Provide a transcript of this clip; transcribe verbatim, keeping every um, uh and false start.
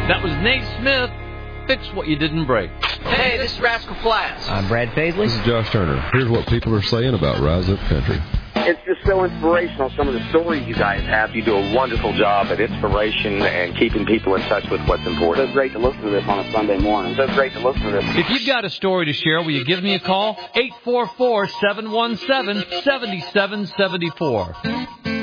That was Nate Smith. Fix what you didn't break. Hey, this is Rascal Flatts. I'm Brad Paisley. This is Josh Turner. Here's what people are saying about Rise Up Country. It's just so inspirational, some of the stories you guys have. You do a wonderful job at inspiration and keeping people in touch with what's important. It's so great to listen to this on a Sunday morning. It's so great to listen to this. If you've got a story to share, will you give me a call? eight four four, seven one seven, seven seven seven four.